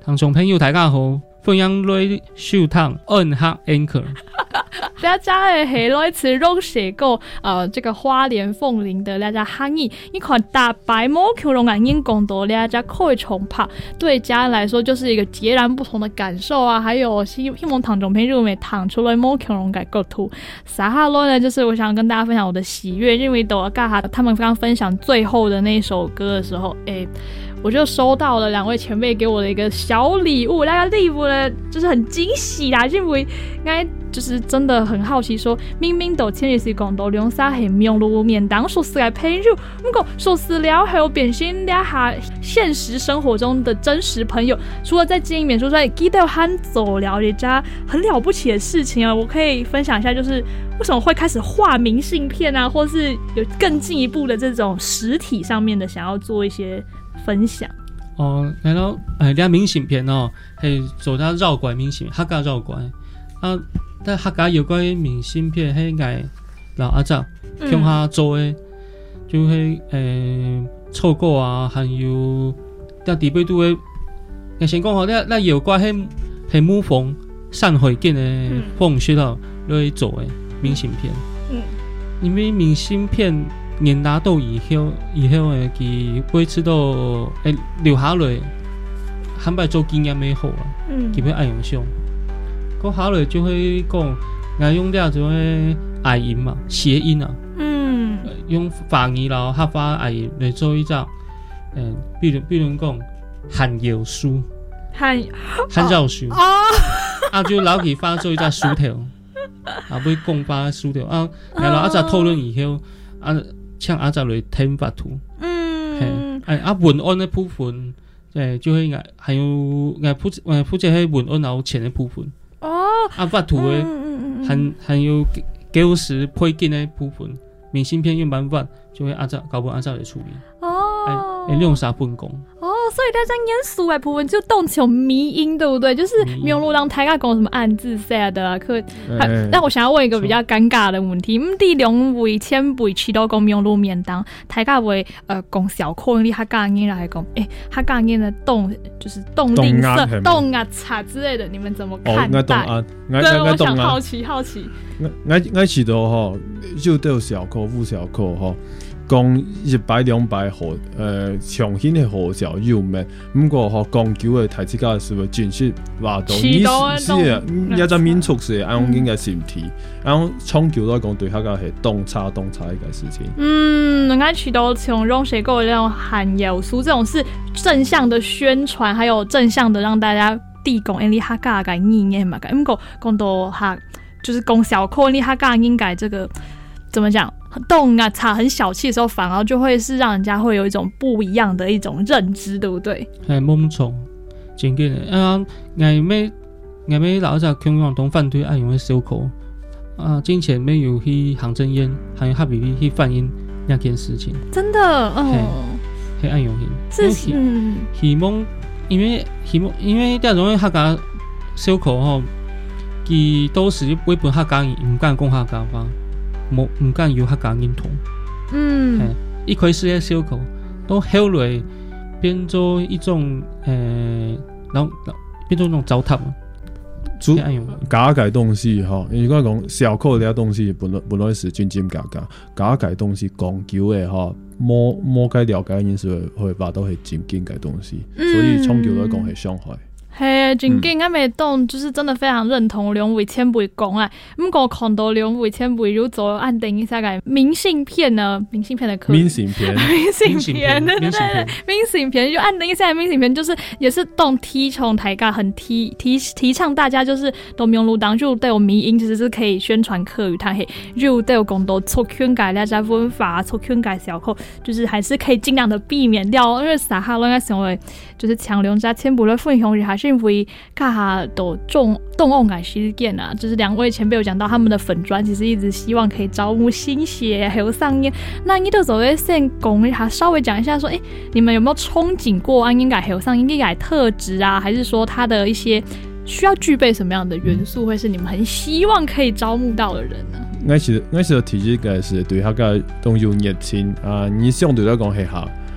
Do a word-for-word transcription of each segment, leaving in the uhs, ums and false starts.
听众朋友大家好，欢迎来收听按下 Anchor。 大家的系来自榕蛇谷，呃，这个花莲凤林的大家汉语，你看大白毛球龙眼因讲到大家可以重拍，对家人来说就是一个截然不同的感受啊。还有希希望听众朋友们躺出来毛球龙眼构图，撒哈罗呢，就是我想跟大家分享我的喜悦，因为等嘎哈他们刚分享最后的那首歌的时候，哎。我就收到了两位前辈给我的一个小礼物，大家礼物呢就是很惊喜啦，因为应该就是真的很好奇说，明明都前日是讲到两三很名路面当熟识的朋友，不过熟识了后变成两下现实生活中的真实朋友，除了在经营免说出来，记得很走了人家很了不起的事情啊，我可以分享一下，就是为什么会开始画明信片啊，或是有更进一步的这种实体上面的想要做一些分享哦，然后诶，啲明信片哦，係做得繞拐明信片，客家繞拐啊，但客家有關明信片係嗌老阿叔向下做嘅，就係誒臭果啊，還有啲地杯都嘅，我先講好，啲啲有關係係母鳳散回見嘅風雪咯，嚟做嘅明信片。嗯，因為明信片。年拿到以後，以後誒，佢每次都誒留下來，肯擺做經驗嘅好啊，佢要愛用上。嗰下來就會講，我用啲種誒愛音嘛，諧音啊，嗯，用法語啦、客家愛音嚟做一隻誒，比如比如講漢謠書，漢漢謠書，啊就攞佢發做一隻書條，啊會講翻書條啊，然後一隻討論以後啊。像阿仔嚟聽法圖，嗯，係啊文案嘅部分，誒就係誒還有誒負誒負責係文案然後前嘅部分，哦，啊法圖嘅，還還有構思配件嘅部分，明信片用辦法就係阿仔搞本阿仔嚟處理，哦，誒用啥分工？ 哦，所以大家演書嘅部分就動起有迷音，對不對？就是沒有路讓大家講什麼暗字寫的啊，可。但我想要問一個比較尷尬的問題，唔啲兩位前輩知道講沒有路面當，大家會呃講小口，因為客家人來講，誒客家人的動就是動吝嗇、動壓差之類的，你們怎麼看待？ 哦， 對，我想好奇好奇。 我我知道吼，就到小口、副小口吼。講一百兩百號，誒長興嘅號就要咩？不過嗬講究嘅提子家是會正式話到，你是啊，一隻民族是按用嘅前提，按用長久來講對客家係洞察洞察一個事情。 嗯，我剛提到從榕蛇谷那種漢謠書，這種是正向的宣傳，還有正向的讓大家地講，因為客家嘅意念嘛，不過講到客就是講小口，因為客家應該這個怎麼講？動啊差很小氣的時候，反而就會是讓人家會有一種不一樣的一種認知，對不對？ 係冇錯，真嘅啊！我咩我咩老早共產黨反對愛用嘅小口啊，之前沒有去行政院，還有哈比比去反映那件事情。 真的，哦， 係愛用嘅， 是嗯， 希望因為希望因為這種客家小口吼，佢都是為本客家人唔敢講客家話。冇唔敢有客家認同，嗯，一開始嘅小口，到後來變做一種誒，然後變做一種糟蹋嘛。 主假嘅東西吼，如果講小口嘅東西，本來本來是真真假假，假嘅東西講究嘅吼，冇冇解了解嘅人是會話到係真真嘅東西，所以長久來講係傷害。 嘿，真緊，我咪當就是真的非常認同兩位前輩講啊。不過看到兩位前輩如做按定一下個明信片呢，明信片的課， 明信片， 明信片，對對對，明信片就按定一下明信片，就是也是動提倡大家很提提提倡大家就是都用路當就對有迷音，其實是可以宣傳客語，它係就對有講到促勸改大家文法，促勸改小口，就是還是可以盡量的避免掉，因為撒哈應該成為就是強兩家前輩的分享，還是因為卡哈都重動用改事件啊，就是兩位前輩有講到他們的粉專其實一直希望可以招募新血還有上映，那你都走會先講一下，稍微講一下說，誒，你們有沒有憧憬過安應改還有上映應改特質啊，還是說它的一些需要具備什麼樣的元素，會是你們很希望可以招募到的人呢？ 我是我是提議嘅是對客家都有熱情啊，你相對來講係下。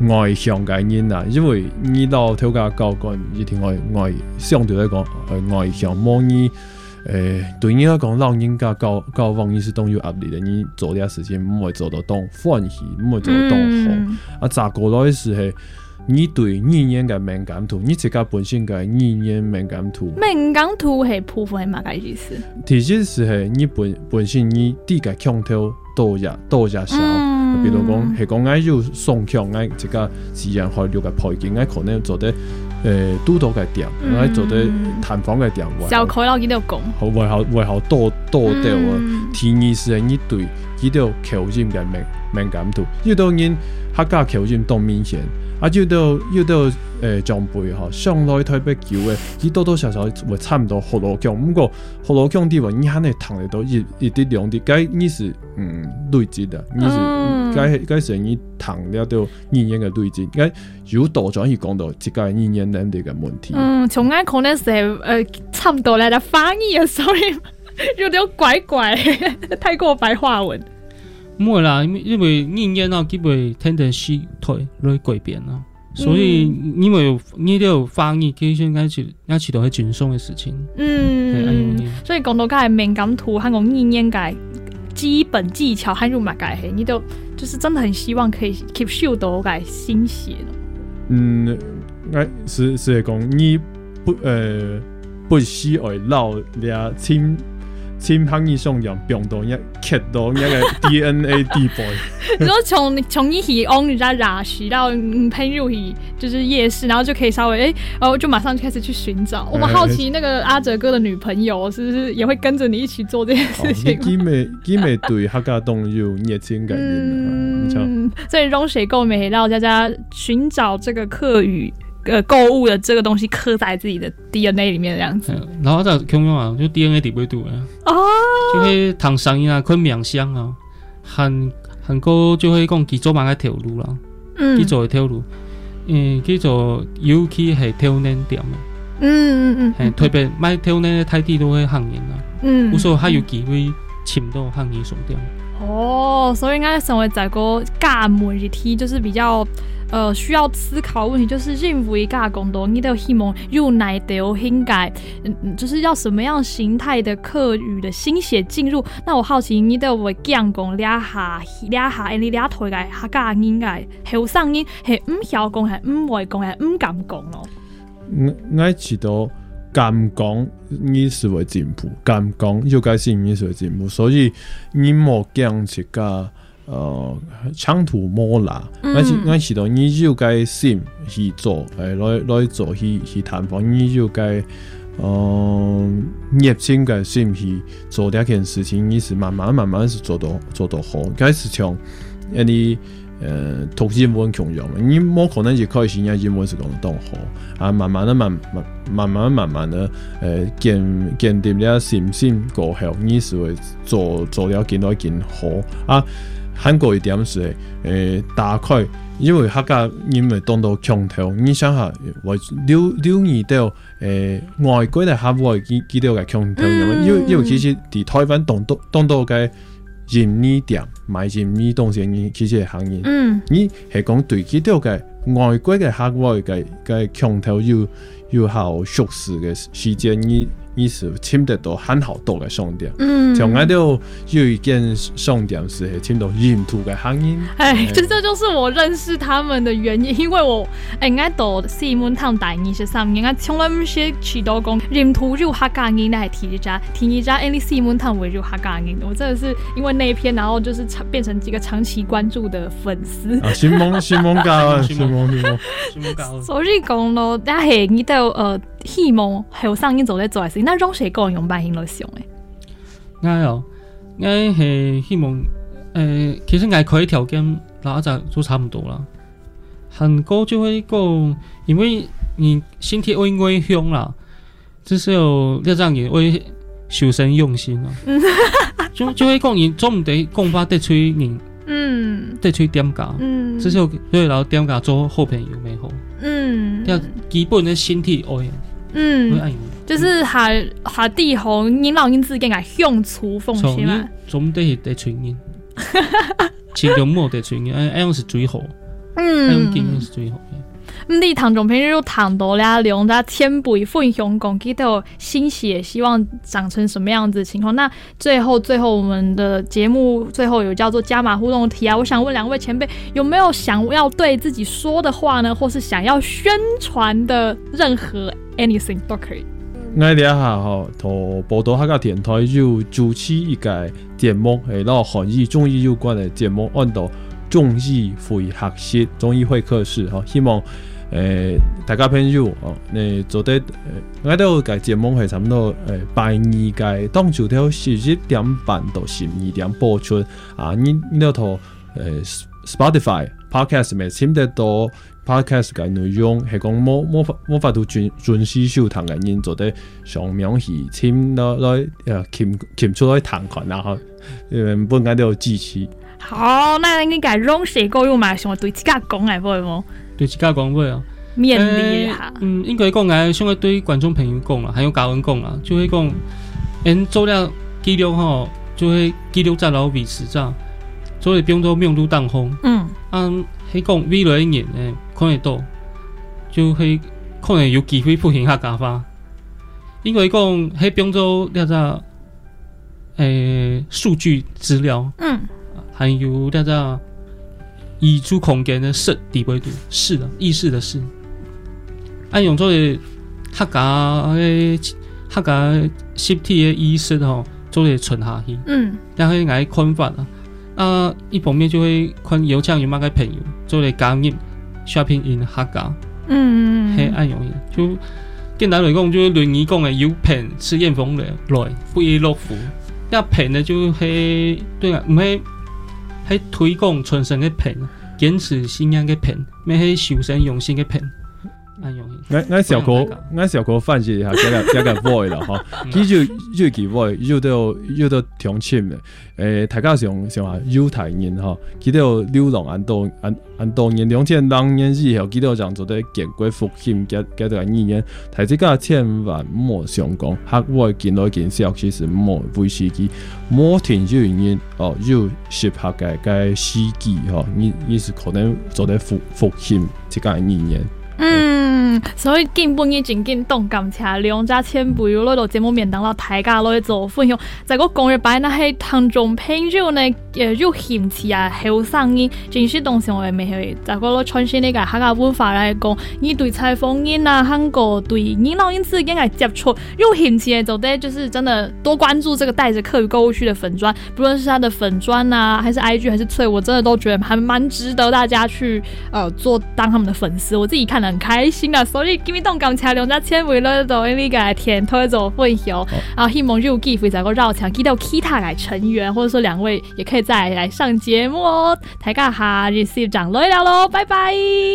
外向嘅人啦，因为你老头家教官一定外外相对来讲，呃外向，冇你诶对你来讲，老人家教教往你是当有压力的，你做啲事情唔会做到当欢喜，唔会做到当好。嗯、啊，咋过来是系你对语言嘅敏感度，你自家本身嘅语言敏感度。 敏感度系部分系乜嘅意思？ 其实是系你本本身你啲嘅腔调多日多日少。嗯比如講係講嗌要送強嗌即個自然學療嘅背景，嗌可能做得誒督導嘅點，嗌做得探訪嘅點位。 小概我見到講， 好為好為好多多掉啊！第二是你對呢條口音嘅敏敏感度，呢度人客家口音都明顯，啊呢度呢度誒長輩嚇上來特別叫嘅，呢多多少少會差唔多學羅腔，不過學羅腔啲話你肯定談得到一一啲兩啲，該你是嗯累積的，你是。該該是你談了到語言嘅累積，該有多咗去講到即個語言能力嘅問題。 嗯，從啱可能係誒差唔多嚟到翻譯嘅，所以有點怪怪，太過白話文。 唔會啦，因為語言啊，基本天天係退來改變啦，所以因為你都翻譯，其實應該係應該係都係輕鬆嘅事情。 嗯，所以講到嘅敏感度，香港語言嘅基本技巧和入馬改黑，你都就是真的很希望可以 keep 受到改新血。 嗯，我是是講你不呃不需要老倆親親朋友上樣病毒一刻到那個 D N A 地步。 你說從從一起往人家拉洗到噴入去就是夜市，然後就可以稍微哎，然後就馬上就開始去尋找。我們好奇那個阿哲哥的女朋友是不是也會跟着你一起做這件事情？ 基本基本對客家動有熱情感應啊。 嗯，所以用水購美讓大家尋找這個客語。呃，購物的這個東西刻在自己的 D N A 裡面的樣子， 然後就強用啊，就 D N A 底背度啊，哦，就會談生意啊，佢冥想啊，韓韓國就會講佢做乜嘅條路啦，嗯，佢做嘅條路，嗯，佢做尤其係挑nen點嘅，嗯嗯嗯，特別買挑nen嘅態地都會行人啊，嗯，有時候還有機會請到行人上點。 哦，所以應該成為這個加門一體，就是比較。呃，需要思考的問題就是認為家工作，你都希望入來到應該，嗯，就是要什麼樣形態的客語的新血進入。那我好奇，你都會講講倆下倆下，你倆台嘅客家人嘅後生人係唔曉講，係唔會講，係唔敢講咯。 我我知道敢講，你是會進步；敢講，又該是你是會進步。所以你莫講一個。呃，長途摩拉，我是我知道你要該心去做，誒，來來做去去談判，你要該呃熱情嘅心去做呢件事情，你是慢慢慢慢是做到做到好，該是從一啲呃讀英文強用，你冇可能一開始人家英文是講得當好，啊，慢慢的慢慢慢慢慢慢的誒建建立了信心過後，你是會做做了更多更好啊。韓國一點是誒、呃、打開，因為客家因為當到強調，你想下，為留留意到誒外國嘅客戶幾幾多嘅強調，因為因為其實喺台灣當到當到嘅人呢點買人呢東西，你其實係行業，嗯，你係講對幾多嘅外國嘅客戶嘅嘅強調要要好熟悉嘅時間，你。意思簽得到很好多嘅商店，嗯，從我都有一間商店是簽到印度嘅行業， 哎，這這就是我認識他們的原因，因為我誒我到西門灘大二十三年，我從來唔識去到講印度就客家人，那係提一家提一家，誒你西門灘為就客家人，我真的是因為那一篇，然後就是變成幾個長期關注的粉絲。啊，新夢新夢教啊，新夢新夢新夢教。所以講咯，但係你都呃希望後生人做咧做事。那用誰個人用辦型來想誒？ 我哦，我係希望誒、呃，其實我可以條件嗱一陣都差唔多啦。韓國就會講，因為你身體會外向啦，就是有一陣嘢會修身用心啊。就就會講你做唔得講法得催人，嗯，得催點價，嗯，至少對老點價做好朋友咪好，嗯，要基本的身體愛。 嗯，就是下下啲好，引導因自己係向粗奉獻嘛。 總得係得傳人，千祈唔好得傳人，誒，樣是最好。 嗯， 用经验是最好的。 唔啲聽眾朋友談到啦，兩家前輩分享講幾道新血，希望長成什麼樣子的情況。那最後最後我們的節目最後有叫做加碼互動題啊，我想問兩位前輩有沒有想要對自己說的話呢，或是想要宣傳的任何 anything 都可以。 我哋下吼，同報道客家電台要主持一個節目，係攞韓語、中醫有關嘅節目，按到中醫會客室、中醫會客室，吼，希望。誒、呃，大家朋友哦，你做得誒，我哋個節目係差唔多誒，拜二嘅當朝條十一點半到十二點播出啊！你你嗰套誒 Spotify、Podcast 咪簽得到 Podcast 嘅內容係講冇冇法冇法度準準時收聽嘅人做得上面去簽落來誒，簽簽出來彈款啊！嗬，誒，本來都有支持。 好，那你個用寫過有嘛？想對自家講嚟會冇？ 對自家講會啊， 勉勵下。 嗯，應該講嘅，想要對觀眾朋友講啦，還有家人講啦，就會講，因做了記錄吼，就會記錄在老彼此咋，所以變做命都當風。嗯，啊，係講未來一年誒，可能到，就係可能有機會復興客家話。因為講係變做那個誒數據資料，嗯，還有那個。移出空間的識地位度識啦，意識的識。按用做嘅客家嘅客家實體嘅意識吼，做嚟存下去。嗯，然後挨看法啊，啊一方面就會看有這樣有乜嘅朋友做嚟加入 shopping in 客家。嗯，係按用嘅，就簡單嚟講，就類似講嘅有平吃燕風來來不亦樂乎。一平咧就係對啊，唔係。係推廣傳承嘅品，堅持信仰嘅品，咩係修身用心嘅品。 我我小哥，我小哥分析一下，一個一個 boy 啦，哈，佢就就幾 boy，又到又到重慶嘅，誒，大家想想下猶太人哈，佢都流浪安多安安多年，兩千零年以後，佢都講做啲建國復興嘅嘅個意念，大家千萬唔好想講，客外見到件消息是唔好維持佢，冇停住原因哦，要適合嘅嘅時機哈，你你是可能做啲復復興這個意念。 嗯，所以根本已經緊動感車兩家前輩有攞到節目面當到大家攞去做分享，在個講日擺那係聽眾朋友呢，誒有興趣啊，後生人真係當時我哋未去，在個攞傳承呢個客家文化來講，你對採訪人啊，韓國對人老人之間嘅接觸有興趣嘅，就得就是真的多關注這個帶着客語購物區的粉專，不論是他的粉專啊，還是 I G 還是脆，我真的都覺得還蠻值得大家去呃做當他們的粉絲，我自己看得很開心啊，所以今日動感車兩家前輩咧就呢個田推做分享，然後希望有機會再個繞場見到其他嘅成員，或者說兩位也可以再來上節目哦。大家下日先長來了咯，拜拜。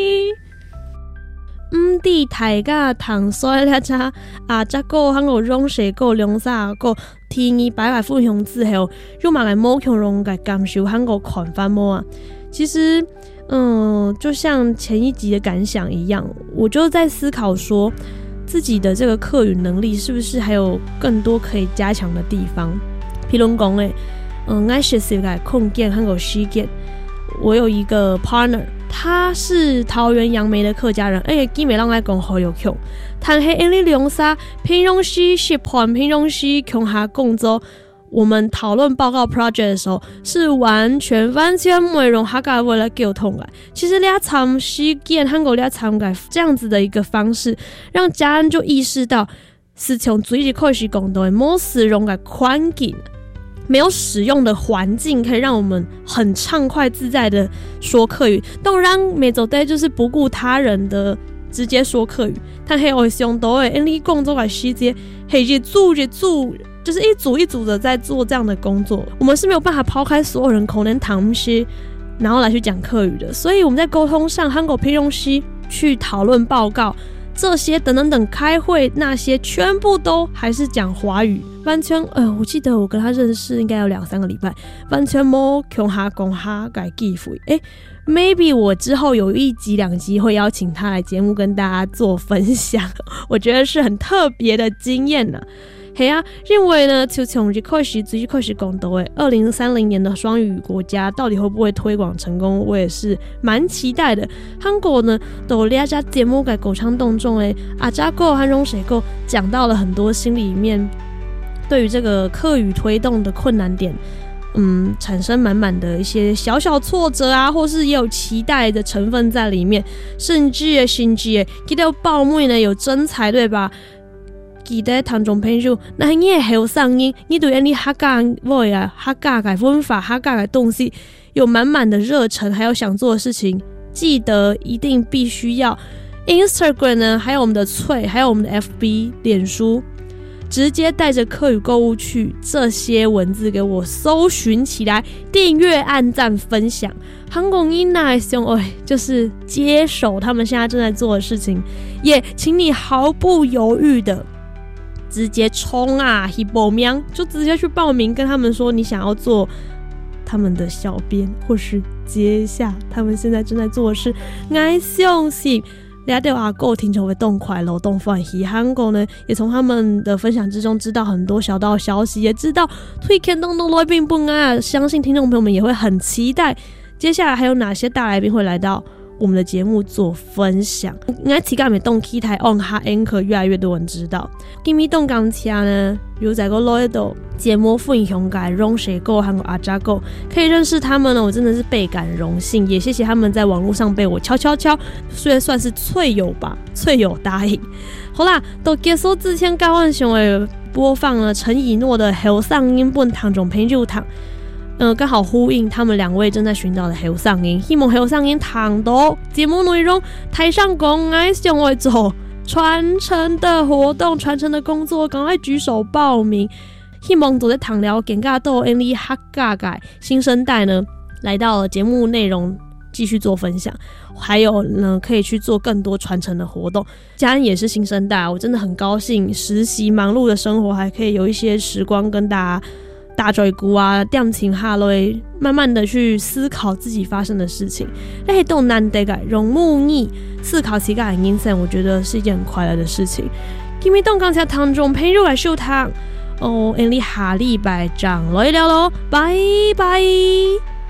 唔啲大家糖水咧只啊，只個喺度用水個兩三個天意擺埋分享之後，又買個冇強容嘅感受喺個看法麼啊？其實。嗯，就像前一集的感想一樣，我就在思考說，自己的這個客語能力是不是還有更多可以加強的地方？譬如講誒，嗯，我學習嘅空間和個時間，我有一個 partner，他是桃園楊梅的客家人，而且基本上來講好有強，但係因為兩沙平常時習慣平常時共下工作。我們討論報告 project 的時候，是完全完全沒用客家話來溝通的。其實你要參時間，韓國你要參改這樣子的一個方式，讓家人就意識到，是從最一開始講的，冇使用的環境，沒有使用的環境，可以讓我們很暢快自在的說客語。當然，沒走的就是不顧他人的直接說客語，但係我想到誒，因為工作嘅時間係一組一組。就是一組一組的在做這樣的工作，我們是沒有辦法拋開所有人口能談些，然後來去講客語的。所以我們在溝通上，韓國平東西去討論報告這些等等等開會那些，全部都還是講華語。完全，呃，我記得我跟他認識應該有兩三個禮拜，完全冇講下講下改機會。誒 ，maybe 我之後有一集兩集會邀請他來節目跟大家做分享，我覺得是很特別的經驗呢。 嘿啊，认为呢，就从一开始最开始讲到诶，二零三零年的双语国家到底会不会推广成功，我也是蛮期待的。韩国呢，都两家节目嘅歌唱当中诶，阿扎狗和荣水狗讲到了很多心里面对于这个客语推动的困难点。嗯，产生满满的一些小小挫折啊，或是也有期待的成分在里面，甚至也甚至也记得报妹呢有真才对吧？记得听众朋友，那你也有声音，你对你客家话啊、客家的文化、客家的东西有满满的热忱，还有想做的事情，记得一定必须要 Instagram 呢，还有我们的脆，还有我们的 F B 脸书。直接带着客语购物去，这些文字给我搜寻起来，订阅、按赞、分享。韩国音呐，兄哎，就是接手他们现在正在做的事情，也请你毫不犹豫的直接冲啊，去报名，就直接去报名，跟他们说你想要做他们的小编，或是接下他们现在正在做的事。我相信。了解阿狗听球会动快乐动欢喜，韩国呢也从他们的分享之中知道很多小道消息，也知道推看动动来宾不啊，相信听众朋友们也会很期待接下来还有哪些大来宾会来到我们的节目做分享。应该期待没动 K 台 on 哈 anchor 越来越多人知道。今咪动刚车呢，有在个来到节目分享给荣水狗和阿扎狗，可以认识他们呢，我真的是倍感荣幸，也谢谢他们在网络上被我敲敲敲，虽然算是脆友吧，脆友答应。好啦，都结束之前高万雄的播放了陈以诺的《后上音本堂中朋友堂》。呃，刚好呼应他们两位正在寻找的后上音，希望后上音谈到节目内容，台上公爱想要做传承的活动、传承的工作，赶快举手报名。希望都在谈聊更加多 N L 客家的新生代呢，来到了节目内容继续做分享，还有呢可以去做更多传承的活动。家人也是新生代，我真的很高兴，实习忙碌的生活还可以有一些时光跟大家。大嘴鼓啊，点情下来，慢慢的去思考自己发生的事情，那些都难得的容木逆思考自己的人生，我觉得是一件很快乐的事情。今天动刚才堂中朋友来收聽，哦，我哋下禮拜再來聊咯，拜拜。